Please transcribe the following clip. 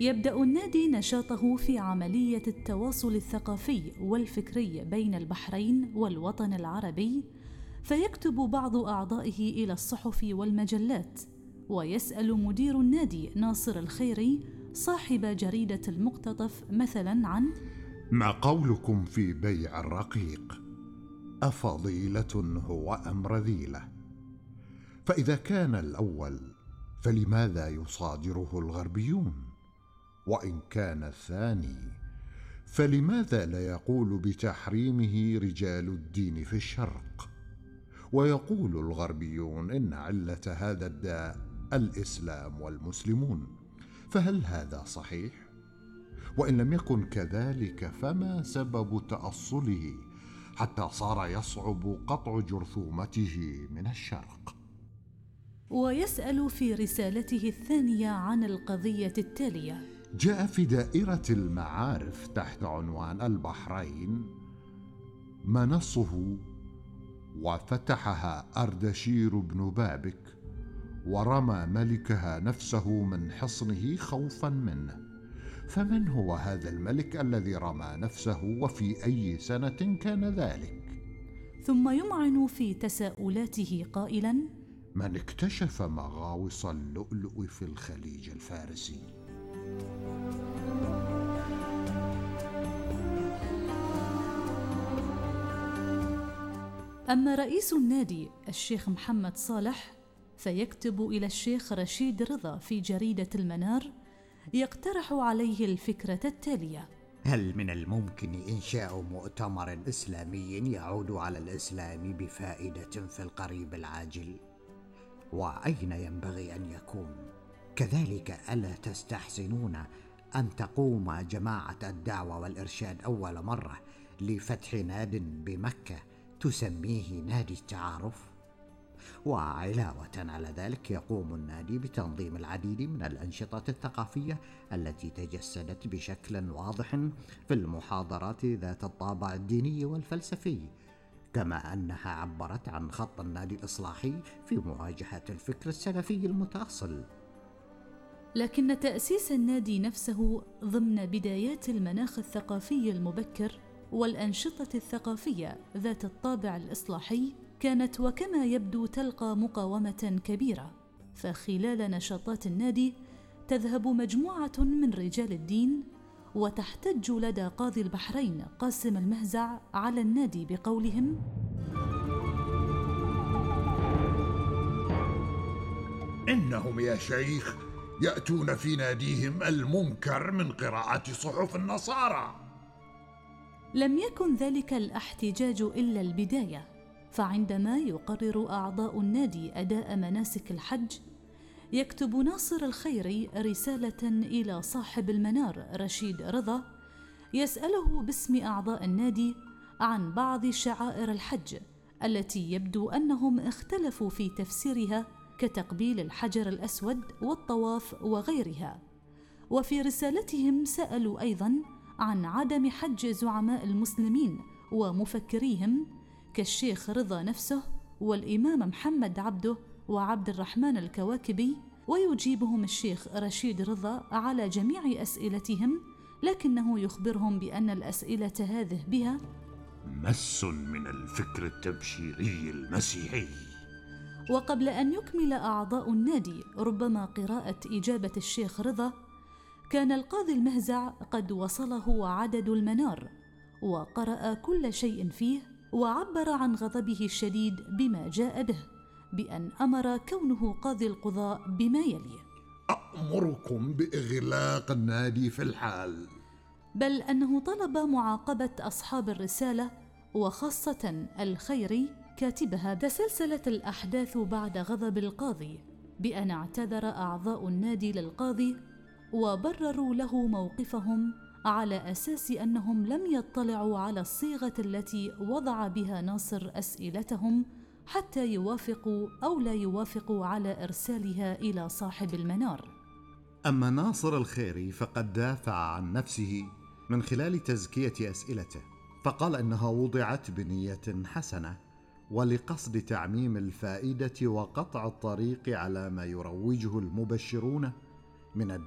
يبدأ النادي نشاطه في عملية التواصل الثقافي والفكري بين البحرين والوطن العربي، فيكتب بعض أعضائه إلى الصحف والمجلات، ويسأل مدير النادي ناصر الخيري صاحب جريدة المقتطف مثلاً عن: ما قولكم في بيع الرقيق؟ أفضيلة هو أم رذيلة؟ فإذا كان الأول فلماذا يصادره الغربيون؟ وإن كان الثاني فلماذا لا يقول بتحريمه رجال الدين في الشرق؟ ويقول الغربيون إن علة هذا الداء الإسلام والمسلمون، فهل هذا صحيح؟ وإن لم يكن كذلك فما سبب تأصله حتى صار يصعب قطع جرثومته من الشرق؟ ويسأل في رسالته الثانية عن القضية التالية: جاء في دائرة المعارف تحت عنوان البحرين منصه وفتحها أردشير بن بابك، ورمى ملكها نفسه من حصنه خوفا منه. فمن هو هذا الملك الذي رمى نفسه، وفي أي سنة كان ذلك؟ ثم يمعن في تساؤلاته قائلا: من اكتشف مغاوص اللؤلؤ في الخليج الفارسي؟ أما رئيس النادي الشيخ محمد صالح فيكتب إلى الشيخ رشيد رضا في جريدة المنار، يقترح عليه الفكرة التالية: هل من الممكن إنشاء مؤتمر إسلامي يعود على الإسلام بفائدة في القريب العاجل؟ وأين ينبغي أن يكون؟ كذلك ألا تستحسنون أن تقوم جماعة الدعوة والإرشاد أول مرة لفتح ناد بمكة تسميه نادي التعارف؟ وعلاوة على ذلك يقوم النادي بتنظيم العديد من الأنشطة الثقافية التي تجسدت بشكل واضح في المحاضرات ذات الطابع الديني والفلسفي، كما أنها عبرت عن خط النادي الإصلاحي في مواجهة الفكر السلفي المتأصل. لكن تأسيس النادي نفسه ضمن بدايات المناخ الثقافي المبكر والأنشطة الثقافية ذات الطابع الإصلاحي كانت وكما يبدو تلقى مقاومة كبيرة، فخلال نشاطات النادي تذهب مجموعة من رجال الدين وتحتج لدى قاضي البحرين قاسم المهزع على النادي بقولهم: إنهم يا شيخ يأتون في ناديهم المنكر من قراءة صحف النصارى. لم يكن ذلك الاحتجاج إلا البداية، فعندما يقرر أعضاء النادي أداء مناسك الحج يكتب ناصر الخيري رسالة إلى صاحب المنار رشيد رضا يسأله باسم أعضاء النادي عن بعض شعائر الحج التي يبدو أنهم اختلفوا في تفسيرها كتقبيل الحجر الأسود والطواف وغيرها. وفي رسالتهم سألوا أيضاً عن عدم حج زعماء المسلمين ومفكريهم كالشيخ رضا نفسه والإمام محمد عبده وعبد الرحمن الكواكبي، ويجيبهم الشيخ رشيد رضا على جميع أسئلتهم، لكنه يخبرهم بأن الأسئلة هذه بها مس من الفكر التبشيري المسيحي. وقبل أن يكمل أعضاء النادي ربما قراءة إجابة الشيخ رضا كان القاضي المهزع قد وصله عدد المنار وقرأ كل شيء فيه، وعبر عن غضبه الشديد بما جاء به بأن أمر كونه قاضي القضاء بما يلي: أأمركم بإغلاق النادي في الحال. بل أنه طلب معاقبة أصحاب الرسالة وخاصة الخيري كاتبها. تسلسلت الأحداث بعد غضب القاضي بأن اعتذر أعضاء النادي للقاضي وبرروا له موقفهم على أساس أنهم لم يطلعوا على الصيغة التي وضع بها ناصر أسئلتهم حتى يوافقوا أو لا يوافقوا على إرسالها إلى صاحب المنار. أما ناصر الخيري فقد دافع عن نفسه من خلال تزكية أسئلته، فقال إنها وضعت بنية حسنة ولقصد تعميم الفائدة وقطع الطريق على ما يروجه المبشرون من